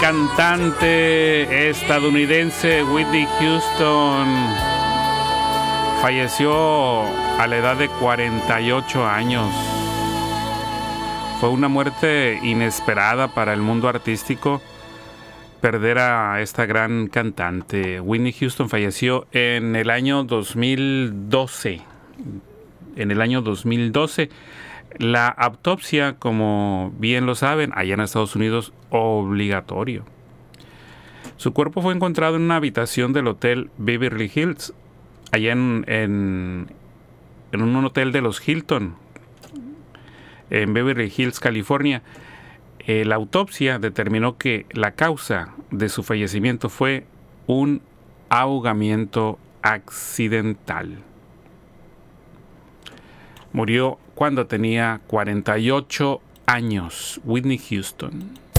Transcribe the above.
cantante estadounidense Whitney Houston falleció a la edad de 48 años. Fue una muerte inesperada para el mundo artístico perder a esta gran cantante. Whitney Houston falleció en el año 2012. En el año 2012. La autopsia, como bien lo saben, allá en Estados Unidos, obligatorio. Su cuerpo fue encontrado en una habitación del hotel Beverly Hills, allá en un hotel de los Hilton, en Beverly Hills, California. La autopsia determinó que la causa de su fallecimiento fue un ahogamiento accidental. Murió cuando tenía 48 años, Whitney Houston.